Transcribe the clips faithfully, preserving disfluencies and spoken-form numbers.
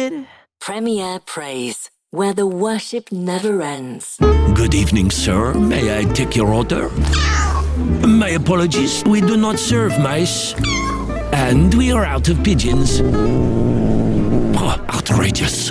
it. Premier Praise, where the worship never ends. Good evening, sir. May I take your order? My apologies, we do not serve mice. And we are out of pigeons. Oh, outrageous.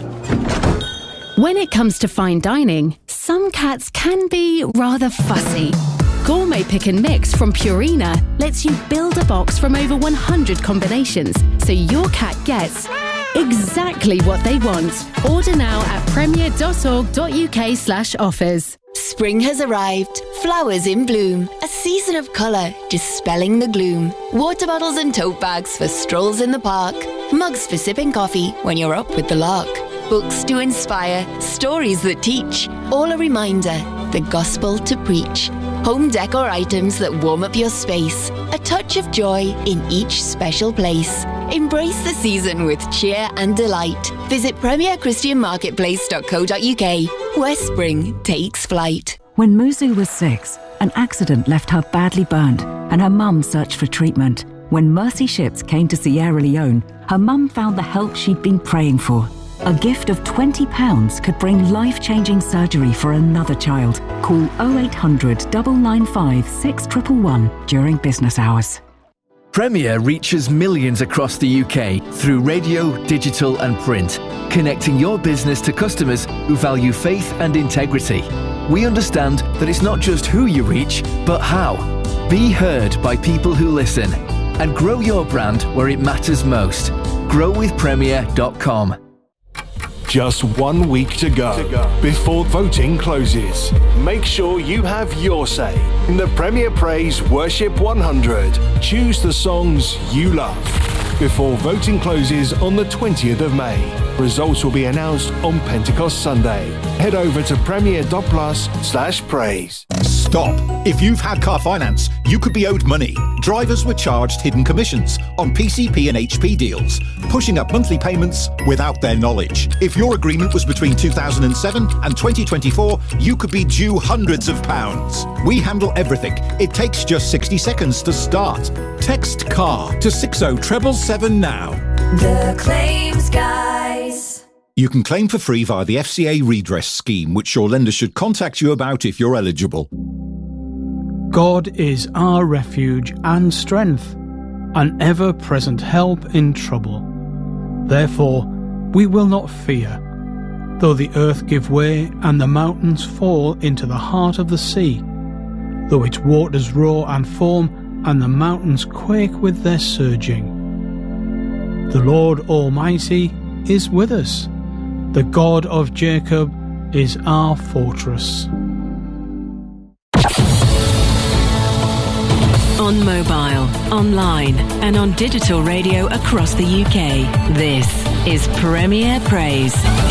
When it comes to fine dining, some cats can be rather fussy. Gourmet Pick and Mix from Purina lets you build a box from over one hundred combinations, so your cat gets exactly what they want. Order now at premier.org.uk slash offers. Spring has arrived, flowers in bloom, a season of colour dispelling the gloom. Water bottles and tote bags for strolls in the park, mugs for sipping coffee when you're up with the lark. Books to inspire, stories that teach, all a reminder, the gospel to preach. Home decor items that warm up your space, a touch of joy in each special place. Embrace the season with cheer and delight. Visit premier christian marketplace dot co dot uk, where spring takes flight. When Muzu was six, an accident left her badly burned and her mum searched for treatment. When Mercy Ships came to Sierra Leone, her mum found the help she'd been praying for. A gift of twenty pounds could bring life-changing surgery for another child. Call oh eight hundred, nine nine five, six one one one during business hours. Premier reaches millions across the U K through radio, digital and print, connecting your business to customers who value faith and integrity. We understand that it's not just who you reach, but how. Be heard by people who listen and grow your brand where it matters most. grow with premier dot com. Just one week to go, to go before voting closes. Make sure you have your say in the Premier Praise Worship one hundred. Choose the songs you love before voting closes on the twentieth of May. Results will be announced on Pentecost Sunday. Head over to premier.plus slash praise. Stop. If you've had car finance, you could be owed money. Drivers were charged hidden commissions on P C P and H P deals, pushing up monthly payments without their knowledge. If your agreement was between two thousand seven and twenty twenty-four, you could be due hundreds of pounds. We handle everything. It takes just sixty seconds to start. Text CAR to six oh seven seven now. The Claims Guys. You can claim for free via the F C A redress scheme, which your lender should contact you about if you're eligible. God is our refuge and strength, an ever-present help in trouble. Therefore, we will not fear, though the earth give way and the mountains fall into the heart of the sea, though its waters roar and foam and the mountains quake with their surging. The Lord Almighty is with us. The God of Jacob is our fortress. On mobile, online and on digital radio across the U K, this is Premier Praise.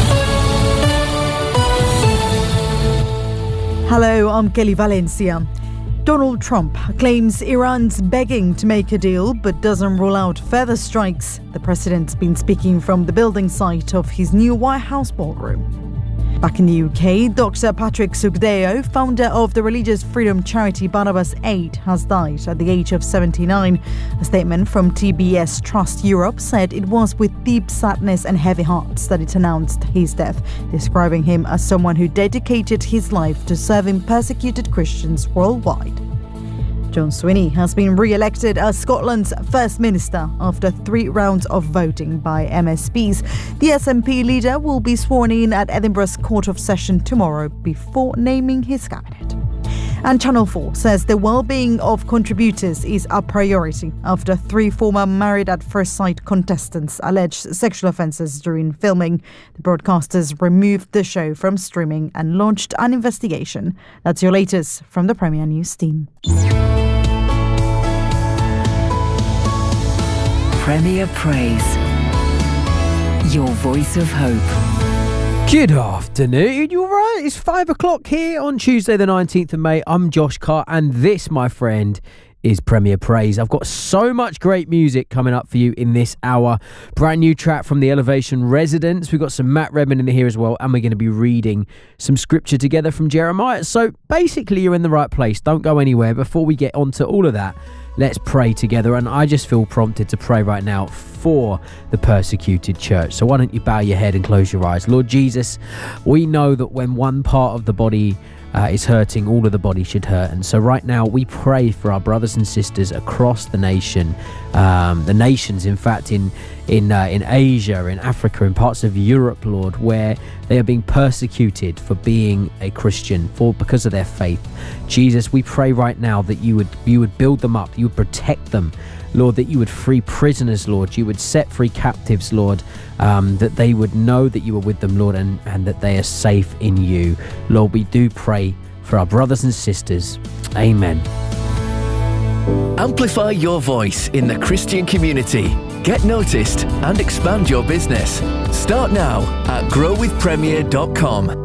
Hello, I'm Kelly Valencia. Donald Trump claims Iran's begging to make a deal but doesn't rule out further strikes. The president's been speaking from the building site of his new White House ballroom. Back in the U K, Doctor Patrick Sugdeo, founder of the religious freedom charity Barnabas Aid, has died at the age of seventy-nine. A statement from T B S Trust Europe said it was with deep sadness and heavy hearts that it announced his death, describing him as someone who dedicated his life to serving persecuted Christians worldwide. John Swinney has been re-elected as Scotland's First Minister after three rounds of voting by M S Ps. The S N P leader will be sworn in at Edinburgh's Court of Session tomorrow before naming his cabinet. And Channel four says the well-being of contributors is a priority after three former Married at First Sight contestants alleged sexual offences during filming. The broadcasters removed the show from streaming and launched an investigation. That's your latest from the Premier News team. Premier Praise, your voice of hope. Good afternoon, you all right? It's five o'clock here on Tuesday the nineteenth of May. I'm Josh Carr and this, my friend, is Premier Praise. I've got so much great music coming up for you in this hour. Brand new track from the Elevation Residents. We've got some Matt Redman in here as well, and we're going to be reading some scripture together from Jeremiah. So basically you're in the right place. Don't go anywhere. Before we get on to all of that, let's pray together. And I just feel prompted to pray right now for the persecuted church. So why don't you bow your head and close your eyes. Lord Jesus, we know that when one part of the body Uh, is hurting, all of the body should hurt. And so right now we pray for our brothers and sisters across the nation, um, the nations, in fact, in in uh, in Asia, in Africa, in parts of Europe, Lord, where they are being persecuted for being a Christian, for because of their faith. Jesus, we pray right now that you would you would build them up, you would protect them, Lord, that you would free prisoners, Lord, you would set free captives, Lord, um, that they would know that you are with them, Lord, and, and that they are safe in you. Lord, we do pray for our brothers and sisters. Amen. Amplify your voice in the Christian community. Get noticed and expand your business. Start now at grow with premier dot com.